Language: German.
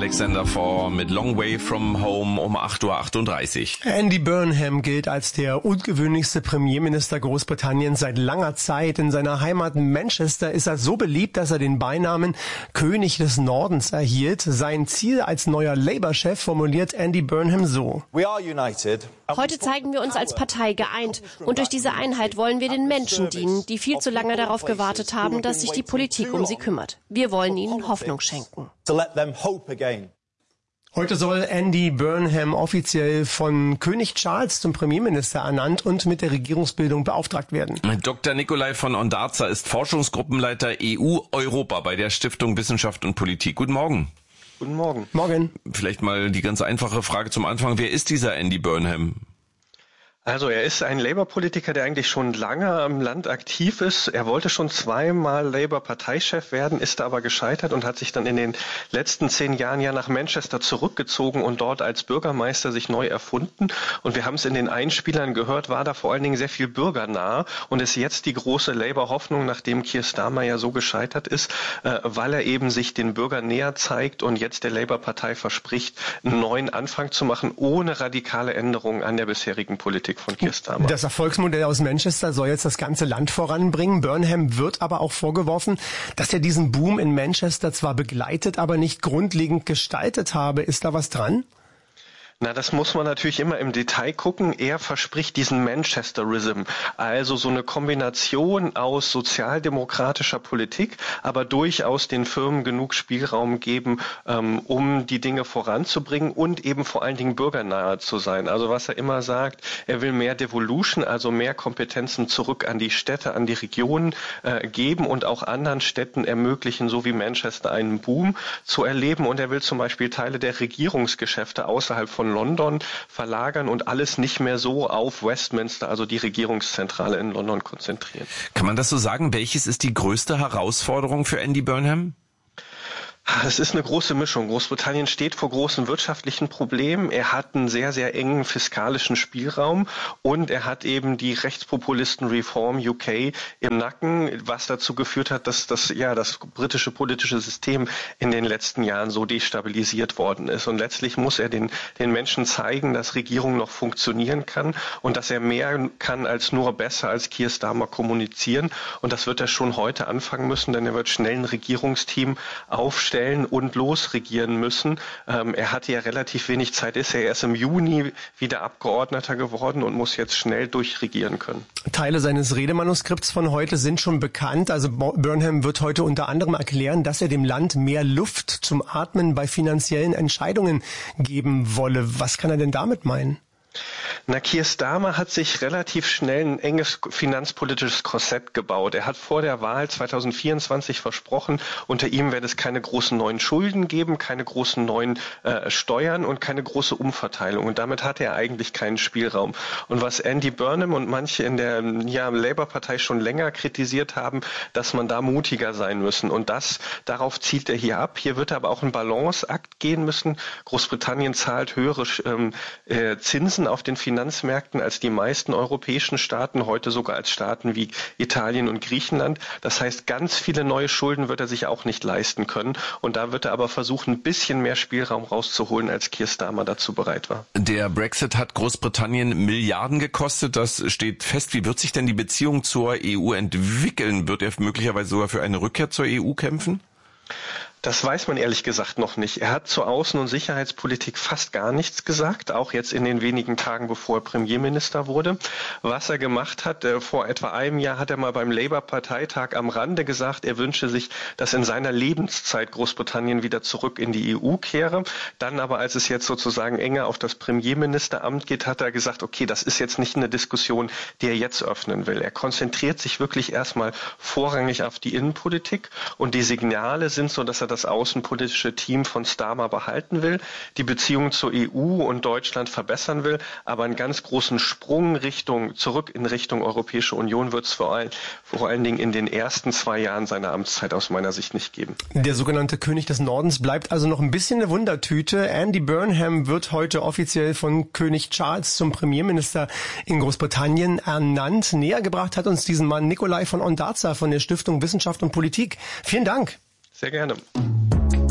Alexander Four mit Long Way From Home um 8:38 Uhr. Andy Burnham gilt als der ungewöhnlichste Premierminister Großbritanniens seit langer Zeit. In seiner Heimat Manchester ist er so beliebt, dass er den Beinamen König des Nordens erhielt. Sein Ziel als neuer Labour-Chef formuliert Andy Burnham so: Heute zeigen wir uns als Partei geeint und durch diese Einheit wollen wir den Menschen dienen, die viel zu lange darauf gewartet haben, dass sich die Politik um sie kümmert. Wir wollen ihnen Hoffnung schenken. Heute soll Andy Burnham offiziell von König Charles zum Premierminister ernannt und mit der Regierungsbildung beauftragt werden. Dr. Nikolai von Ondarza ist Forschungsgruppenleiter EU-Europa bei der Stiftung Wissenschaft und Politik. Guten Morgen. Guten Morgen. Morgen. Vielleicht mal die ganz einfache Frage zum Anfang. Wer ist dieser Andy Burnham? Also er ist ein Labour-Politiker, der eigentlich schon lange im Land aktiv ist. Er wollte schon zweimal Labour-Parteichef werden, ist aber gescheitert und hat sich dann in den letzten 10 Jahren ja nach Manchester zurückgezogen und dort als Bürgermeister sich neu erfunden. Und wir haben es in den Einspielern gehört, war da vor allen Dingen sehr viel bürgernah und ist jetzt die große Labour-Hoffnung, nachdem Keir Starmer ja so gescheitert ist, weil er eben sich den Bürgern näher zeigt und jetzt der Labour-Partei verspricht, einen neuen Anfang zu machen, ohne radikale Änderungen an der bisherigen Politik von Keir Starmer. Das Erfolgsmodell aus Manchester soll jetzt das ganze Land voranbringen. Burnham wird aber auch vorgeworfen, dass er diesen Boom in Manchester zwar begleitet, aber nicht grundlegend gestaltet habe. Ist da was dran? Na, das muss man natürlich immer im Detail gucken. Er verspricht diesen Manchesterism, also so eine Kombination aus sozialdemokratischer Politik, aber durchaus den Firmen genug Spielraum geben, um die Dinge voranzubringen und eben vor allen Dingen bürgernahe zu sein. Also was er immer sagt, er will mehr Devolution, also mehr Kompetenzen zurück an die Städte, an die Regionen geben und auch anderen Städten ermöglichen, so wie Manchester einen Boom zu erleben. Und er will zum Beispiel Teile der Regierungsgeschäfte außerhalb von London verlagern und alles nicht mehr so auf Westminster, also die Regierungszentrale in London, konzentrieren. Kann man das so sagen? Welches ist die größte Herausforderung für Andy Burnham? Es ist eine große Mischung. Großbritannien steht vor großen wirtschaftlichen Problemen. Er hat einen sehr, sehr engen fiskalischen Spielraum und er hat eben die Rechtspopulisten Reform UK im Nacken, was dazu geführt hat, dass das britische politische System in den letzten Jahren so destabilisiert worden ist. Und letztlich muss er den Menschen zeigen, dass Regierung noch funktionieren kann und dass er mehr kann als nur besser als Keir Starmer kommunizieren. Und das wird er schon heute anfangen müssen, denn er wird schnell ein Regierungsteam aufstellen und losregieren müssen. Er hatte ja relativ wenig Zeit, ist ja erst im Juni wieder Abgeordneter geworden und muss jetzt schnell durchregieren können. Teile seines Redemanuskripts von heute sind schon bekannt. Also Burnham wird heute unter anderem erklären, dass er dem Land mehr Luft zum Atmen bei finanziellen Entscheidungen geben wolle. Was kann er denn damit meinen? Na, Keir Starmer hat sich relativ schnell ein enges finanzpolitisches Korsett gebaut. Er hat vor der Wahl 2024 versprochen, unter ihm werde es keine großen neuen Schulden geben, keine großen neuen Steuern und keine große Umverteilung. Und damit hatte er eigentlich keinen Spielraum. Und was Andy Burnham und manche in der Labour-Partei schon länger kritisiert haben, dass man da mutiger sein müssen. Und darauf zielt er hier ab. Hier wird er aber auch einen Balanceakt gehen müssen. Großbritannien zahlt höhere Zinsen auf den Finanzmärkten als die meisten europäischen Staaten, heute sogar als Staaten wie Italien und Griechenland. Das heißt, ganz viele neue Schulden wird er sich auch nicht leisten können. Und da wird er aber versuchen, ein bisschen mehr Spielraum rauszuholen, als Keir Starmer dazu bereit war. Der Brexit hat Großbritannien Milliarden gekostet. Das steht fest. Wie wird sich denn die Beziehung zur EU entwickeln? Wird er möglicherweise sogar für eine Rückkehr zur EU kämpfen? Das weiß man ehrlich gesagt noch nicht. Er hat zur Außen- und Sicherheitspolitik fast gar nichts gesagt, auch jetzt in den wenigen Tagen, bevor er Premierminister wurde. Was er gemacht hat, vor etwa einem Jahr hat er mal beim Labour-Parteitag am Rande gesagt, er wünsche sich, dass in seiner Lebenszeit Großbritannien wieder zurück in die EU kehre. Dann aber, als es jetzt sozusagen enger auf das Premierministeramt geht, hat er gesagt, okay, das ist jetzt nicht eine Diskussion, die er jetzt öffnen will. Er konzentriert sich wirklich erstmal vorrangig auf die Innenpolitik und die Signale sind so, dass er das außenpolitische Team von Starmer behalten will, die Beziehungen zur EU und Deutschland verbessern will, aber einen ganz großen Sprung zurück in Richtung Europäische Union wird es vor allen Dingen in den ersten 2 Jahren seiner Amtszeit aus meiner Sicht nicht geben. Der sogenannte König des Nordens bleibt also noch ein bisschen eine Wundertüte. Andy Burnham wird heute offiziell von König Charles zum Premierminister in Großbritannien ernannt. Näher gebracht hat uns diesen Mann Nikolai von Ondarza von der Stiftung Wissenschaft und Politik. Vielen Dank. Sehr gerne.